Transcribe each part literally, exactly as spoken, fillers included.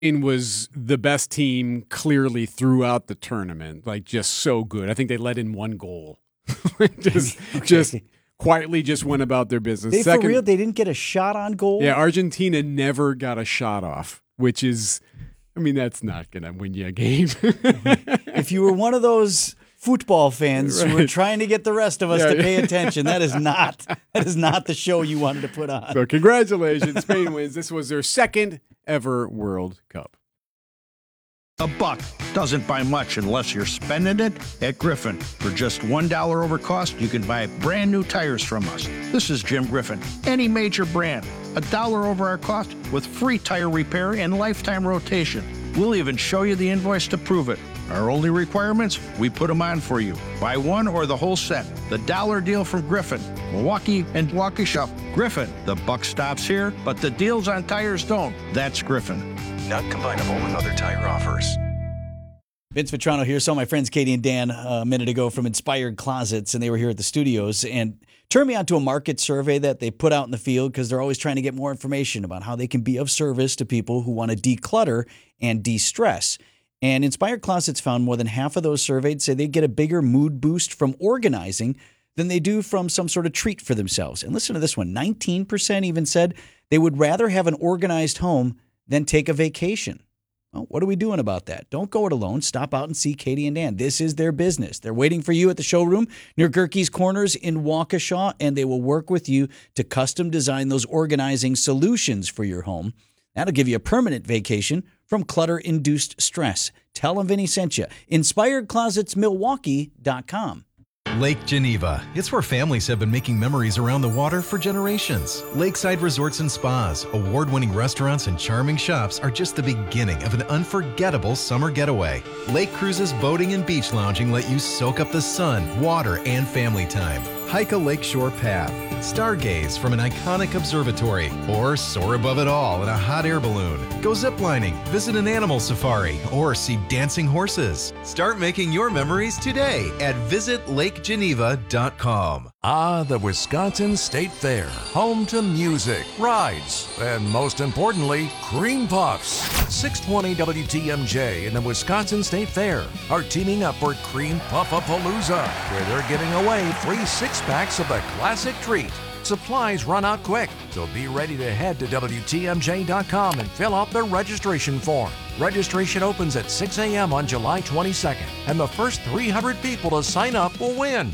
Spain was the best team clearly throughout the tournament, like just so good. I think they let in one goal. just, okay. just quietly just went about their business. They, Second, for real, they didn't get a shot on goal? Yeah, Argentina never got a shot off, which is, I mean, that's not going to win you a game. If you were one of those football fans right. who were trying to get the rest of us yeah. to pay attention, that is not that is not the show you wanted to put on. So congratulations, Spain wins. This was their second ever World Cup. A buck doesn't buy much unless you're spending it at Griffin. For just one dollar over cost, you can buy brand new tires from us. This is Jim Griffin. Any major brand, a dollar over our cost with free tire repair and lifetime rotation. We'll even show you the invoice to prove it. Our only requirements, we put them on for you. Buy one or the whole set. The dollar deal from Griffin. Milwaukee and Waukesha. Griffin. The buck stops here, but the deals on tires don't. That's Griffin. Not combinable with other tire offers. Vince Vitrano here. Saw my friends Katie and Dan uh, a minute ago from Inspired Closets, and they were here at the studios and turned me on to a market survey that they put out in the field because they're always trying to get more information about how they can be of service to people who want to declutter and de-stress. And Inspired Closets found more than half of those surveyed say they get a bigger mood boost from organizing than they do from some sort of treat for themselves. And listen to this one. nineteen percent even said they would rather have an organized home than take a vacation. Well, what are we doing about that? Don't go it alone. Stop out and see Katie and Dan. This is their business. They're waiting for you at the showroom near Gerke's Corners in Waukesha, and they will work with you to custom design those organizing solutions for your home. That'll give you a permanent vacation from clutter-induced stress. Tell them Vinny sent you. Inspired Closets Milwaukee dot com. Lake Geneva. It's where families have been making memories around the water for generations. Lakeside resorts and spas, award-winning restaurants, and charming shops are just the beginning of an unforgettable summer getaway. Lake cruises, boating, and beach lounging let you soak up the sun, water, and family time. Hike a lakeshore path, stargaze from an iconic observatory, or soar above it all in a hot air balloon. Go ziplining, visit an animal safari, or see dancing horses. Start making your memories today at visit lake geneva dot com. Ah, the Wisconsin State Fair, home to music, rides, and most importantly, cream puffs. six twenty W T M J and the Wisconsin State Fair are teaming up for Cream Puff-a-Palooza, where they're giving away free six-packs of the classic treat. Supplies run out quick, so be ready to head to W T M J dot com and fill out the registration form. Registration opens at six a.m. on July twenty-second, and the first three hundred people to sign up will win.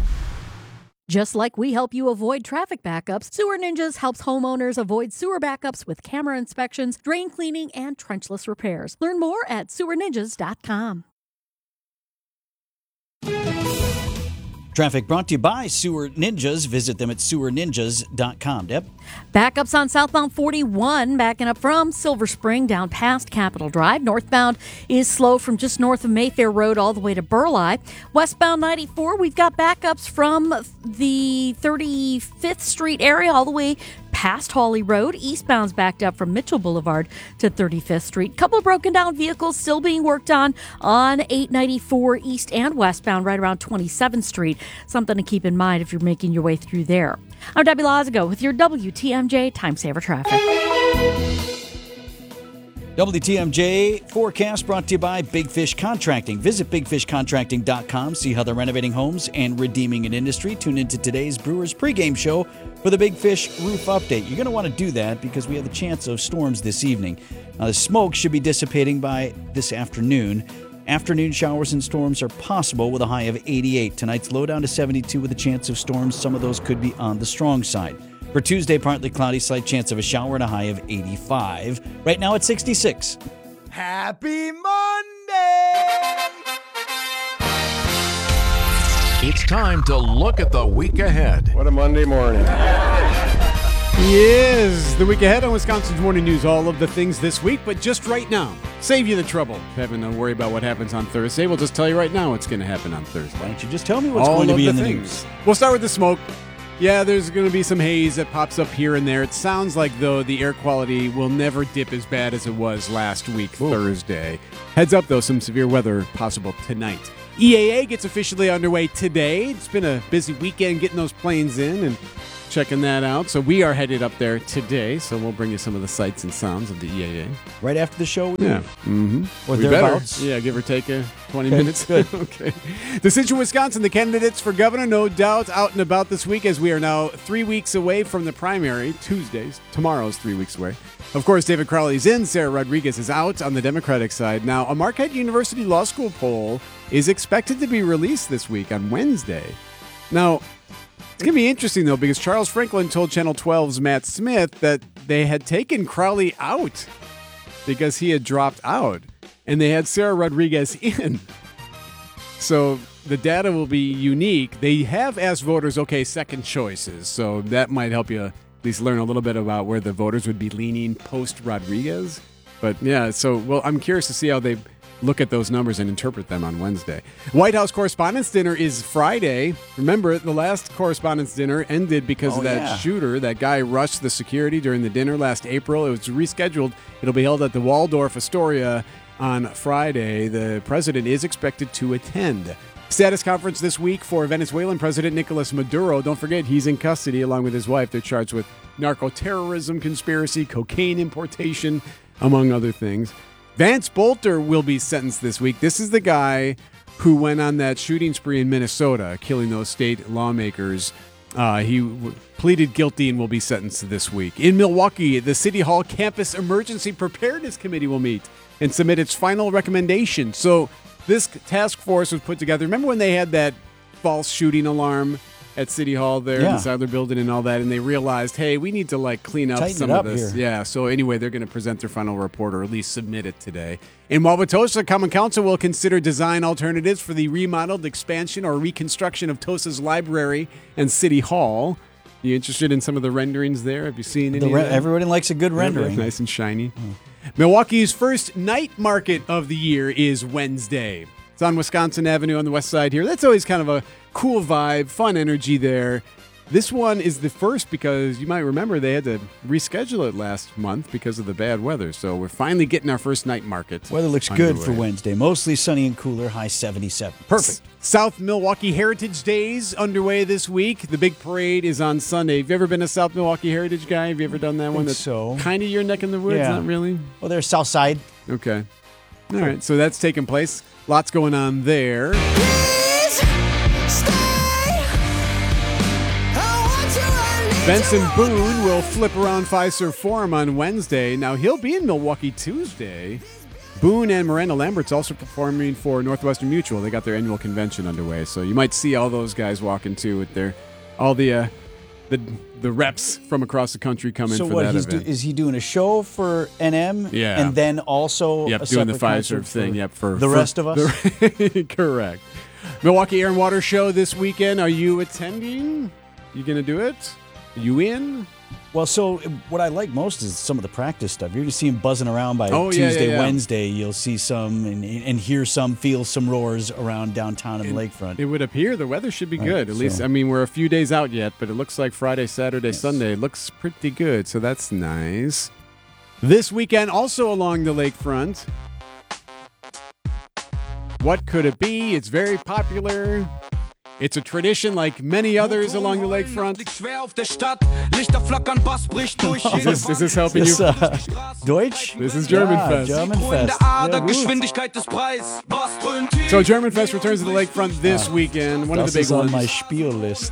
Just like we help you avoid traffic backups, Sewer Ninjas helps homeowners avoid sewer backups with camera inspections, drain cleaning, and trenchless repairs. Learn more at sewer ninjas dot com. Traffic brought to you by Sewer Ninjas. Visit them at sewer ninjas dot com. Deb? Backups on southbound forty-one, backing up from Silver Spring down past Capitol Drive. Northbound is slow from just north of Mayfair Road all the way to Burleigh. Westbound ninety-four, we've got backups from the thirty-fifth Street area all the way past Hawley Road. Eastbound's backed up from Mitchell Boulevard to thirty-fifth Street. Couple of broken down vehicles still being worked on on eight ninety-four east and westbound right around twenty-seventh Street. Something to keep in mind if you're making your way through there. I'm Debbie Lazago with your W T M J Time Saver Traffic. W T M J forecast brought to you by Big Fish Contracting. Visit big fish contracting dot com. See how they're renovating homes and redeeming an industry. Tune into today's Brewers pregame show for the Big Fish roof update. You're going to want to do that because we have the chance of storms this evening. Now, the smoke should be dissipating by this afternoon. Afternoon showers and storms are possible with a high of eighty-eight. Tonight's low down to seventy-two with a chance of storms. Some of those could be on the strong side. For Tuesday, partly cloudy, slight chance of a shower and a high of eighty-five. Right now at sixty-six. Happy Monday! It's time to look at the week ahead. What a Monday morning. Yes, the week ahead on Wisconsin's Morning News. All of the things this week, but just right now. Save you the trouble of having to worry about what happens on Thursday. We'll just tell you right now what's going to happen on Thursday. Why don't you just tell me what's All going to be the in the things. news? We'll start with the smoke. Yeah, there's going to be some haze that pops up here and there. It sounds like, though, the air quality will never dip as bad as it was last week, Ooh. Thursday. Heads up, though, some severe weather possible tonight. E A A gets officially underway today. It's been a busy weekend getting those planes in and checking that out. So we are headed up there today. So we'll bring you some of the sights and sounds of the E A A. Right after the show? Yeah. Mm-hmm. Or We thereabouts? better. Yeah, give or take a twenty Okay, minutes. good. Okay. Decision, Wisconsin, the candidates for governor, no doubt out and about this week as we are now three weeks away from the primary. Tuesdays. Tomorrow's three weeks away. Of course, David Crowley's in. Sarah Rodriguez is out on the Democratic side. Now, a Marquette University Law School poll is expected to be released this week on Wednesday. Now, it's going to be interesting, though, because Charles Franklin told Channel twelve's Matt Smith that they had taken Crowley out because he had dropped out, and they had Sarah Rodriguez in. So the data will be unique. They have asked voters, okay, second choices, so that might help you at least learn a little bit about where the voters would be leaning post-Rodriguez. But, yeah, so, well, I'm curious to see how they look at those numbers and interpret them on Wednesday. White House Correspondents' Dinner is Friday. Remember, the last Correspondents' Dinner ended because Oh, of that yeah. shooter. That guy rushed the security during the dinner last April. It was rescheduled. It'll be held at the Waldorf Astoria on Friday. The president is expected to attend. Status conference this week for Venezuelan President Nicolas Maduro. Don't forget, he's in custody along with his wife. They're charged with narco-terrorism conspiracy, cocaine importation, among other things. Vance Bolter will be sentenced this week. This is the guy who went on that shooting spree in Minnesota, killing those state lawmakers. Uh, he w- pleaded guilty and will be sentenced this week. In Milwaukee, the City Hall Campus Emergency Preparedness Committee will meet and submit its final recommendation. So this task force was put together. Remember when they had that false shooting alarm at City Hall there in Yeah. the Sadler building and all that, and they realized, hey, we need to like clean up Tighten some it of up this. here. Yeah, so anyway, they're going to present their final report or at least submit it today. In Wauwatosa, Common Council will consider design alternatives for the remodeled expansion or reconstruction of Tosa's library and City Hall. You interested in some of the renderings there? Have you seen any The of re- that? everybody likes a good Yeah, rendering. nice and shiny. Milwaukee's first night market of the year is Wednesday. It's on Wisconsin Avenue on the west side here. That's always kind of a cool vibe, fun energy there. This one is the first because you might remember they had to reschedule it last month because of the bad weather. So we're finally getting our first night market. Weather looks good for underway. Wednesday. Mostly sunny and cooler, high seventy-seven. Perfect. South Milwaukee Heritage Days underway this week. The big parade is on Sunday. Have you ever been a South Milwaukee Heritage guy? Have you ever done that one? That's so. kind of your neck in the woods, Yeah. not really? Well, there's South Side. Okay. All right, so that's taking place. Lots going on there. Benson Boone will flip around Fiserv Forum on Wednesday. Now, he'll be in Milwaukee Tuesday. Boone and Miranda Lambert's also performing for Northwestern Mutual. They got their annual convention underway, so you might see all those guys walking too with their all the uh, the the reps from across the country coming So for what? that He's do, event. is he doing a show for N M? Yeah. And then also Yep, a doing the separate Fiserv concert thing. for Yep, for the for rest of us. the- correct. Milwaukee Air and Water Show this weekend. Are you attending? You gonna do it? Are you in? Well, so what I like most is some of the practice stuff. You're going to see him buzzing around by Oh, yeah, Tuesday, yeah, yeah. Wednesday. You'll see some and, and hear some, feel some roars around downtown and lakefront. It would appear the weather should be Right, good. At least, so- I mean, we're a few days out yet, but it looks like Friday, Saturday, Sunday looks pretty good. So that's nice. This weekend, also along the lakefront. What could it be? It's very popular. It's a tradition like many others along the lakefront. Is this, is this helping This, you? uh, Deutsch? This is German yeah, Fest. German Fest. Yeah, woo. So German Fest returns to the lakefront this weekend. One of Das the big is on ones. my Spiel list.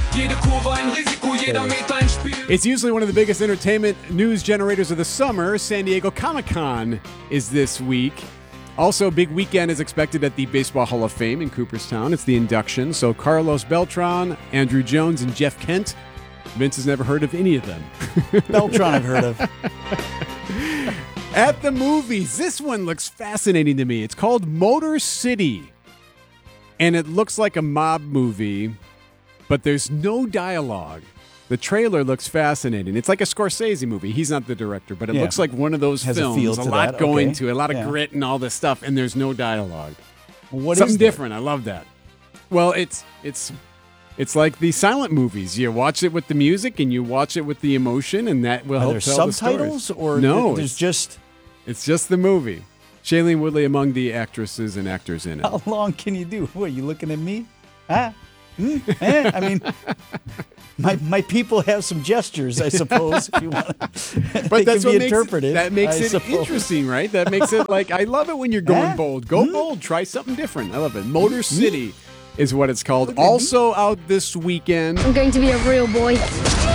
It's usually one of the biggest entertainment news generators of the summer. San Diego Comic-Con is this week. Also, a big weekend is expected at the Baseball Hall of Fame in Cooperstown. It's the induction. So Carlos Beltran, Andrew Jones, and Jeff Kent. Vince has never heard of any of them. Beltron I've heard of. At the movies, this one looks fascinating to me. It's called Motor City. And it looks like a mob movie, but there's no dialogue. The trailer looks fascinating. It's like a Scorsese movie. He's not the director, but it Yeah. looks like one of those Has a films. feel A, to lot that. going Okay. to it, a lot of Yeah. grit and all this stuff, and there's no dialogue. What Something is there? different. I love that. Well, it's it's it's like the silent movies. You watch it with the music and you watch it with the emotion, and that will Are help there tell the subtitles stories. or no? there's it's, just it's just the movie. Shailene Woodley among the actresses and actors in it. How long can you do? What, are you looking at me? Huh? Hmm? Eh? I mean, my my people have some gestures, I suppose, if you want. But that's can what be makes interpreted. it, that makes I it suppose. interesting, right? That makes it like, I love it when you're going Huh? bold. Go Hmm? bold. Try something different. I love it. Motor City is what it's called. Also out this weekend. I'm going to be a real boy. Without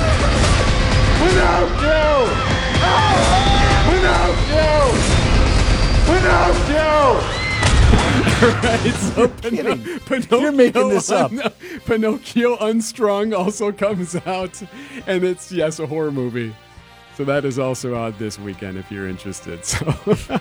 you! Without you! Without you! Right, so Pino- Pinocchio, You're making this up. Un- Pinocchio Unstrung also comes out, and it's, yes, a horror movie. So that is also out this weekend if you're interested. So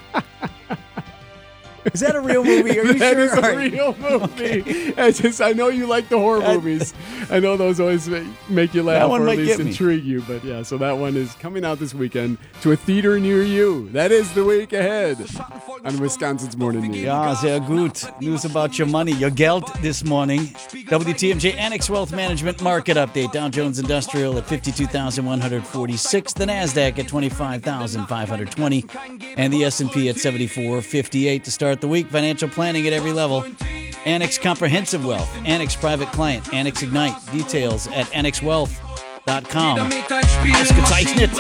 Is that a real movie? Are you that sure? is a All right. real movie. I just I know you like the horror I- movies. I know those always make, make you laugh That one or at might least get me. intrigue you. But yeah, so that one is coming out this weekend to a theater near you. That is the week ahead on Wisconsin's Morning News. Ja, sehr gut. News about your money, your Geld this morning. W T M J Annex Wealth Management Market Update. Dow Jones Industrial at fifty-two thousand one hundred forty-six. The NASDAQ at twenty-five thousand five hundred twenty. And the S and P at seventy-four fifty-eight to start the week. Financial planning at every level. Annex Comprehensive Wealth. Annex Private Client. Annex Ignite. Details at annex wealth dot com. Ausgezeichnet.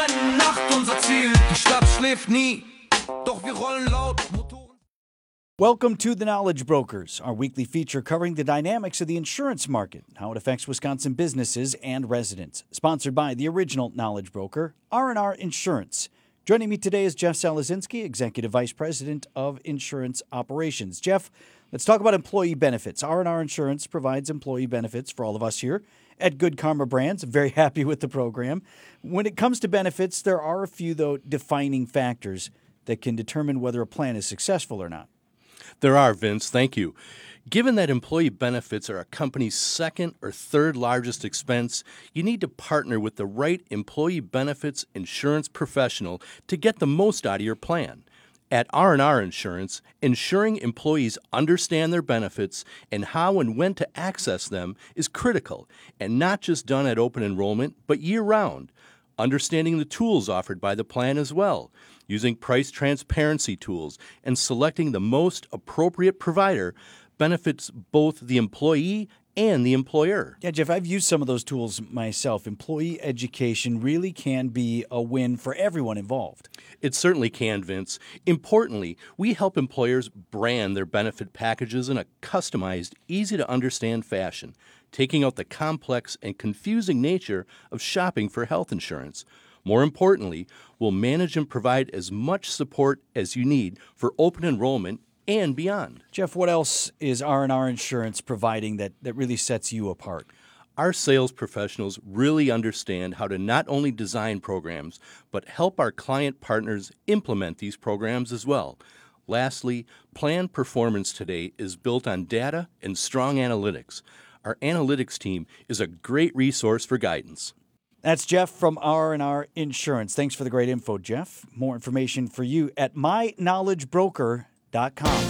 Welcome to The Knowledge Brokers, our weekly feature covering the dynamics of the insurance market, how it affects Wisconsin businesses and residents. Sponsored by the original Knowledge Broker, R and R Insurance. Joining me today is Jeff Salazinski, Executive Vice President of Insurance Operations. Jeff, let's talk about employee benefits. R and R Insurance provides employee benefits for all of us here at Good Karma Brands. I'm very happy with the program. When it comes to benefits, there are a few, though, defining factors that can determine whether a plan is successful or not. There are, Vince. Thank you. Given that employee benefits are a company's second or third largest expense, you need to partner with the right employee benefits insurance professional to get the most out of your plan. At R and R Insurance, ensuring employees understand their benefits and how and when to access them is critical, and not just done at open enrollment, but year-round. Understanding the tools offered by the plan as well, using price transparency tools, and selecting the most appropriate provider benefits both the employee and the employer. Yeah, Jeff, I've used some of those tools myself. Employee education really can be a win for everyone involved. It certainly can, Vince. Importantly, we help employers brand their benefit packages in a customized, easy-to-understand fashion, taking out the complex and confusing nature of shopping for health insurance. More importantly, we'll manage and provide as much support as you need for open enrollment and beyond. Jeff, what else is R and R Insurance providing that, that really sets you apart? Our sales professionals really understand how to not only design programs, but help our client partners implement these programs as well. Lastly, plan performance today is built on data and strong analytics. Our analytics team is a great resource for guidance. That's Jeff from R and R Insurance. Thanks for the great info, Jeff. More information for you at my knowledge broker dot com.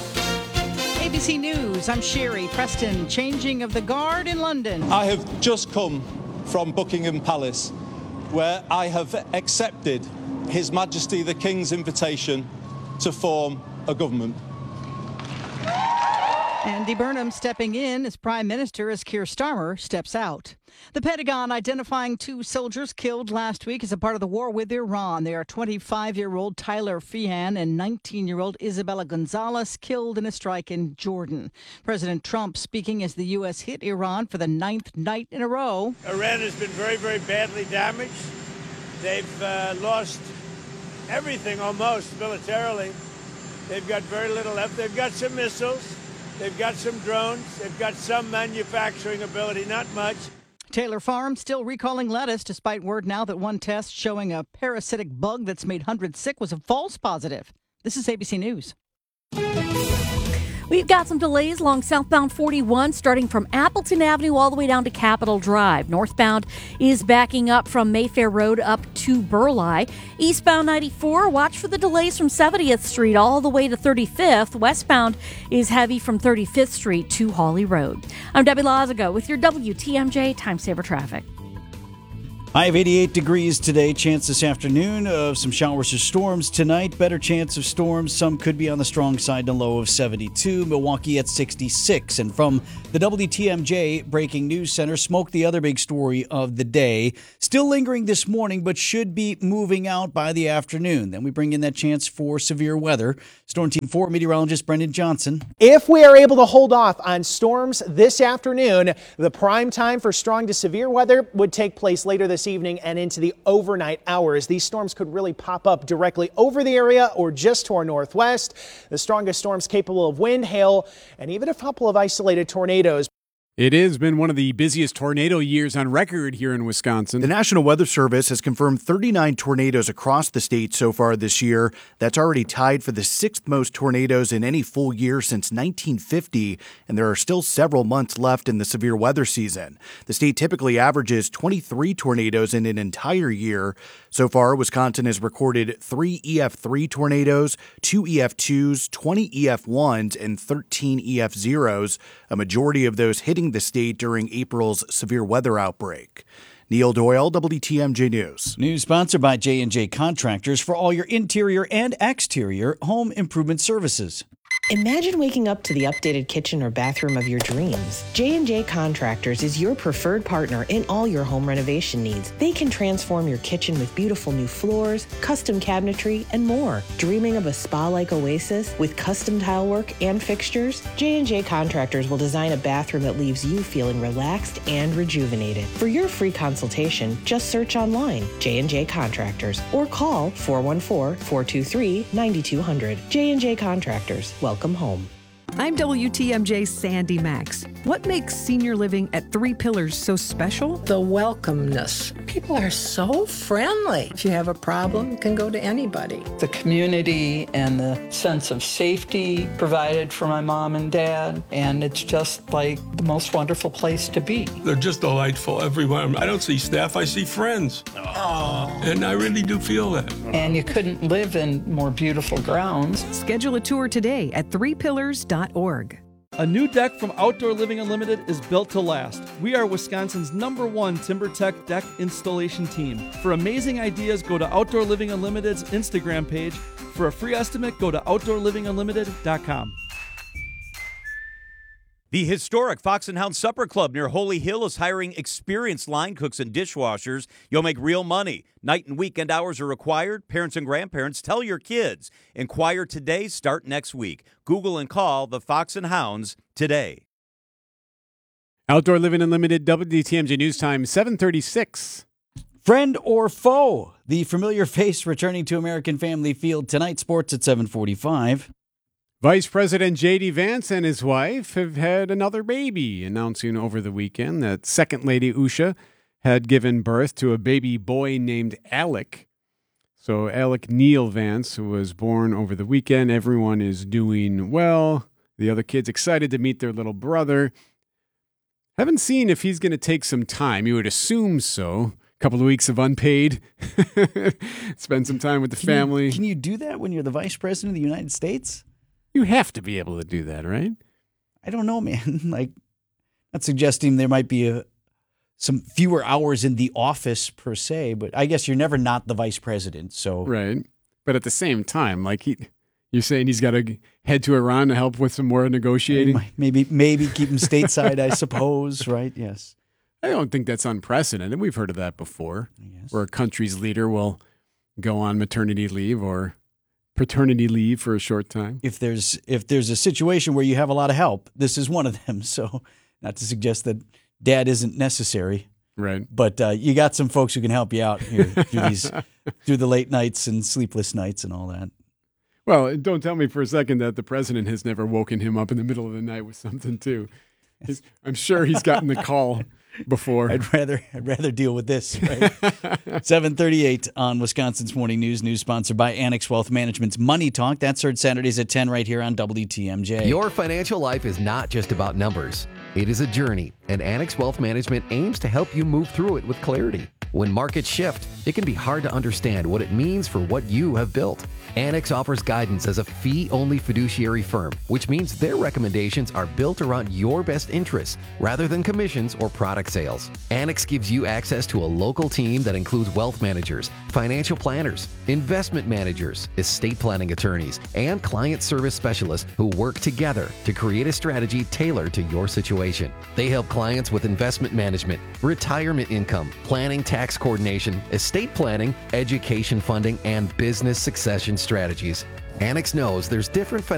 A B C News, I'm Sherry Preston. Changing of the guard in London. I have just come from Buckingham Palace, where I have accepted His Majesty the King's invitation to form a government. Andy Burnham stepping in as Prime Minister as Keir Starmer steps out. The Pentagon identifying two soldiers killed last week as a part of the war with Iran. They are twenty-five-year-old Tyler Feehan and nineteen-year-old Isabella Gonzalez, killed in a strike in Jordan. President Trump speaking as the U S hit Iran for the ninth night in a row. Iran has been very, very badly damaged. They've uh, lost everything almost militarily. They've got very little left. They've got some missiles. They've got some drones. They've got some manufacturing ability, not much. Taylor Farm still recalling lettuce, despite word now that one test showing a parasitic bug that's made hundreds sick was a false positive. This is A B C News. We've got some delays along southbound forty-one, starting from Appleton Avenue all the way down to Capitol Drive. Northbound is backing up from Mayfair Road up to Burleigh. Eastbound ninety-four, watch for the delays from seventieth Street all the way to thirty-fifth. Westbound is heavy from thirty-fifth Street to Hawley Road. I'm Debbie Lazago with your W T M J Time Saver Traffic. High of eighty-eight degrees today. Chance this afternoon of some showers or storms tonight. Better chance of storms. Some could be on the strong side, and a low of seventy-two. Milwaukee at sixty-six. And from the W T M J Breaking News Center, smoke, the other big story of the day. Still lingering this morning, but should be moving out by the afternoon. Then we bring in that chance for severe weather. Storm Team four meteorologist Brendan Johnson. If we are able to hold off on storms this afternoon, the prime time for strong to severe weather would take place later this evening and into the overnight hours. These storms could really pop up directly over the area or just to our northwest. The strongest storms capable of wind, hail, and even a couple of isolated tornadoes. It has been one of the busiest tornado years on record here in Wisconsin. The National Weather Service has confirmed thirty-nine tornadoes across the state so far this year. That's already tied for the sixth most tornadoes in any full year since nineteen fifty, and there are still several months left in the severe weather season. The state typically averages twenty-three tornadoes in an entire year. So far, Wisconsin has recorded three E F three tornadoes, two E F twos, twenty E F ones, and thirteen E F zeros, a majority of those hitting the state during April's severe weather outbreak. Neil Doyle, W T M J News. News sponsored by J and J Contractors for all your interior and exterior home improvement services. Imagine waking up to the updated kitchen or bathroom of your dreams. J and J Contractors is your preferred partner in all your home renovation needs. They can transform your kitchen with beautiful new floors, custom cabinetry, and more. Dreaming of a spa-like oasis with custom tile work and fixtures? J and J Contractors will design a bathroom that leaves you feeling relaxed and rejuvenated. For your free consultation, just search online, J and J Contractors, or call four one four, four two three, nine two zero zero. J and J Contractors. Welcome home. I'm W T M J's Sandy Max. What makes senior living at Three Pillars so special? The welcomeness. People are so friendly. If you have a problem, you can go to anybody. The community and the sense of safety provided for my mom and dad, and it's just like the most wonderful place to be. They're just delightful everywhere. I don't see staff, I see friends. Oh. And I really do feel that. And you couldn't live in more beautiful grounds. Schedule a tour today at three pillars dot org. A new deck from Outdoor Living Unlimited is built to last. We are Wisconsin's number one TimberTech deck installation team. For amazing ideas, go to Outdoor Living Unlimited's Instagram page. For a free estimate, go to outdoor living unlimited dot com. The historic Fox and Hound Supper Club near Holy Hill is hiring experienced line cooks and dishwashers. You'll make real money. Night and weekend hours are required. Parents and grandparents, tell your kids. Inquire today, start next week. Google and call the Fox and Hounds today. Outdoor Living Unlimited, W T M J News Time, seven thirty-six. Friend or foe? The familiar face returning to American Family Field tonight. Sports at seven forty-five. Vice President J D. Vance and his wife have had another baby, announcing over the weekend that Second Lady Usha had given birth to a baby boy named Alec. So Alec Neil Vance, who was born over the weekend. Everyone is doing well. The other kids excited to meet their little brother. Haven't seen if he's going to take some time. You would assume so. A couple of weeks of unpaid. Spend some time with the can family. You, can you do that when you're the Vice President of the United States? You have to be able to do that, right? I don't know, man. Like, not suggesting there might be a, some fewer hours in the office per se, but I guess you're never not the vice president. So right, but at the same time, like he, you're saying he's got to head to Iran to help with some more negotiating. Maybe, maybe keep him stateside. I suppose. Right? Yes. I don't think that's unprecedented. We've heard of that before, where a country's leader will go on maternity leave or paternity leave for a short time. If there's if there's a situation where you have a lot of help, this is one of them. So not to suggest that dad isn't necessary. Right. But uh, you got some folks who can help you out here through these through the late nights and sleepless nights and all that. Well, don't tell me for a second that the president has never woken him up in the middle of the night with something too. He's, I'm sure he's gotten the call before. I'd rather I'd rather deal with this. Right? seven thirty-eight on Wisconsin's Morning News. News sponsored by Annex Wealth Management's Money Talk. That's heard Saturdays at ten right here on W T M J. Your financial life is not just about numbers. It is a journey, and Annex Wealth Management aims to help you move through it with clarity. When markets shift, it can be hard to understand what it means for what you have built. Annex offers guidance as a fee-only fiduciary firm, which means their recommendations are built around your best interests rather than commissions or product sales. Annex gives you access to a local team that includes wealth managers, financial planners, investment managers, estate planning attorneys, and client service specialists who work together to create a strategy tailored to your situation. They help clients with investment management, retirement income, planning, tax coordination, estate planning, education funding, and business succession strategies. Annex knows there's different financial